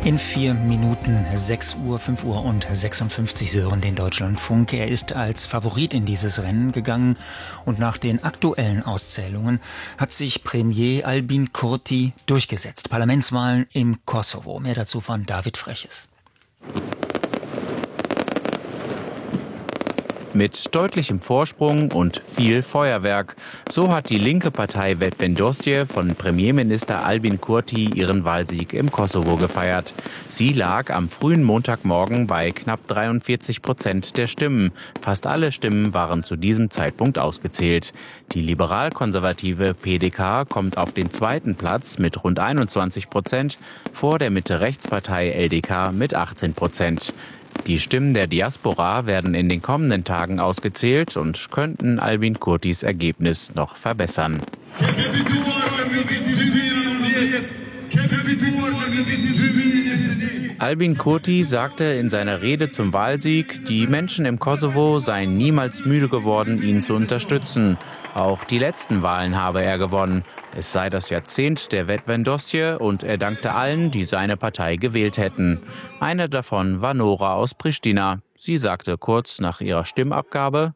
In 4 Minuten 6 Uhr, 5 Uhr und 56 Sie hören den Deutschlandfunk. Er ist als Favorit in dieses Rennen gegangen und nach den aktuellen Auszählungen hat sich Premier Albin Kurti durchgesetzt. Parlamentswahlen im Kosovo. Mehr dazu von David Freches. Mit deutlichem Vorsprung und viel Feuerwerk. So hat die linke Partei Vetëvendosje von Premierminister Albin Kurti ihren Wahlsieg im Kosovo gefeiert. Sie lag am frühen Montagmorgen bei knapp 43% der Stimmen. Fast alle Stimmen waren zu diesem Zeitpunkt ausgezählt. Die liberal-konservative PDK kommt auf den zweiten Platz mit rund 21%, vor der Mitte-Rechts-Partei LDK mit 18%. Die Stimmen der Diaspora werden in den kommenden Tagen ausgezählt und könnten Albin Kurtis Ergebnis noch verbessern. Albin Kurti sagte in seiner Rede zum Wahlsieg, die Menschen im Kosovo seien niemals müde geworden, ihn zu unterstützen. Auch die letzten Wahlen habe er gewonnen. Es sei das Jahrzehnt der Vetëvendosje und er dankte allen, die seine Partei gewählt hätten. Eine davon war Nora aus Pristina. Sie sagte kurz nach ihrer Stimmabgabe: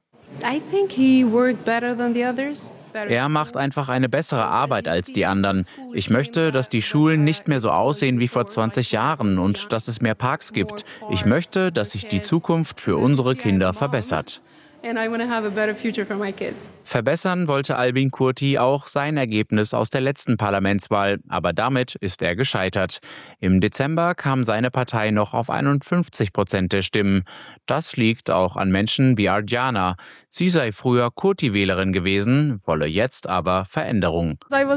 Er macht einfach eine bessere Arbeit als die anderen. Ich möchte, dass die Schulen nicht mehr so aussehen wie vor 20 Jahren und dass es mehr Parks gibt. Ich möchte, dass sich die Zukunft für unsere Kinder verbessert. Verbessern wollte Albin Kurti auch sein Ergebnis aus der letzten Parlamentswahl, aber damit ist er gescheitert. Im Dezember kam seine Partei noch auf 51% der Stimmen. Das liegt auch an Menschen wie Ardiana. Sie sei früher Kurti-Wählerin gewesen, wolle jetzt aber Veränderung.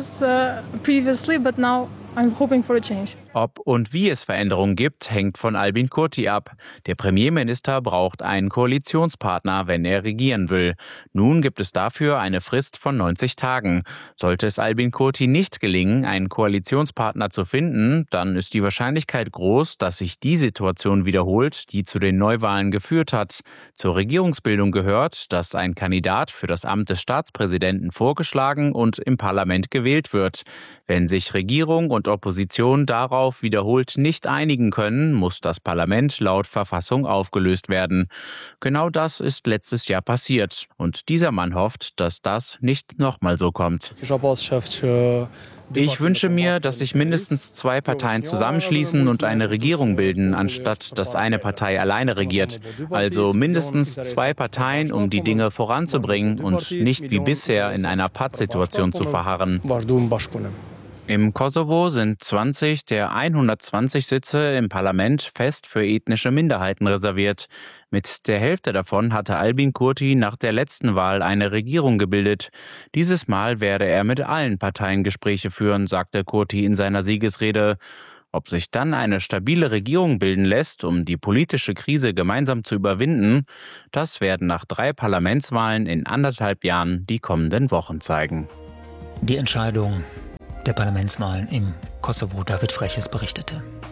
Ob und wie es Veränderungen gibt, hängt von Albin Kurti ab. Der Premierminister braucht einen Koalitionspartner, wenn er regieren will. Nun gibt es dafür eine Frist von 90 Tagen. Sollte es Albin Kurti nicht gelingen, einen Koalitionspartner zu finden, dann ist die Wahrscheinlichkeit groß, dass sich die Situation wiederholt, die zu den Neuwahlen geführt hat. Zur Regierungsbildung gehört, dass ein Kandidat für das Amt des Staatspräsidenten vorgeschlagen und im Parlament gewählt wird. Wenn sich Regierung und Opposition darauf wiederholt nicht einigen können, muss das Parlament laut Verfassung aufgelöst werden. Genau das ist letztes Jahr passiert. Und dieser Mann hofft, dass das nicht nochmal so kommt. Ich wünsche mir, dass sich mindestens 2 Parteien zusammenschließen und eine Regierung bilden, anstatt dass eine Partei alleine regiert. Also mindestens 2 Parteien, um die Dinge voranzubringen und nicht wie bisher in einer Pattsituation zu verharren. Im Kosovo sind 20 der 120 Sitze im Parlament fest für ethnische Minderheiten reserviert. Mit der Hälfte davon hatte Albin Kurti nach der letzten Wahl eine Regierung gebildet. Dieses Mal werde er mit allen Parteien Gespräche führen, sagte Kurti in seiner Siegesrede. Ob sich dann eine stabile Regierung bilden lässt, um die politische Krise gemeinsam zu überwinden, das werden nach 3 Parlamentswahlen in 1,5 Jahren die kommenden Wochen zeigen. Die Entscheidung der Parlamentswahlen im Kosovo. David Freches berichtete.